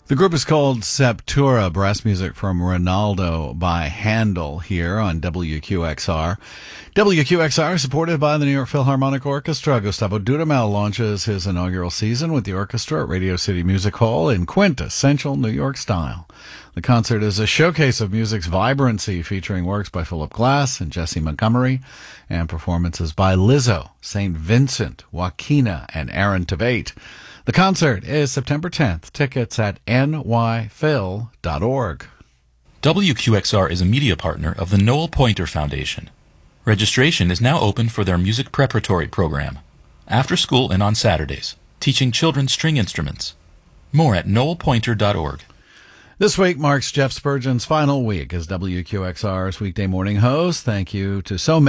The group is called Septura, brass music from Ronaldo by Handel here on WQXR. WQXR is supported by the New York Philharmonic Orchestra. Gustavo Dudamel launches his inaugural season with the orchestra at Radio City Music Hall in quintessential New York style. The concert is a showcase of music's vibrancy, featuring works by Philip Glass and Jesse Montgomery, and performances by Lizzo, St. Vincent, Joaquina, and Aaron Tveit. The concert is September 10th. Tickets at nyphil.org. WQXR is a media partner of the Noel Pointer Foundation. Registration is now open for their music preparatory program, after school and on Saturdays, teaching children string instruments. More at noelpointer.org. This week marks Jeff Spurgeon's final week as WQXR's weekday morning host. Thank you to so many